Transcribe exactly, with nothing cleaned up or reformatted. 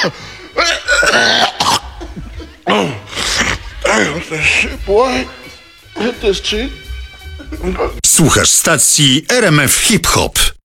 What the shit, boy? Hit this cheek. Słuchasz stacji R M F Hip Hop.